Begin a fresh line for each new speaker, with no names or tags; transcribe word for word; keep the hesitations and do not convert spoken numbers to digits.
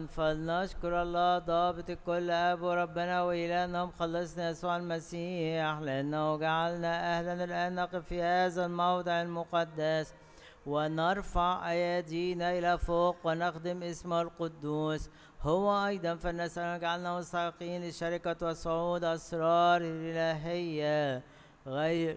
فلنشكر الله ضابط الكل أب وربنا وإلهنا مخلصنا يسوع المسيح، لأنه جعلنا أهلا الآن نقف في هذا الموضع المقدس ونرفع أيدينا إلى فوق ونخدم اسمه القدوس. هو أيضا فلنسأل أن يجعلنا مستحقين لشركة وصعود أسرار الإلهية غير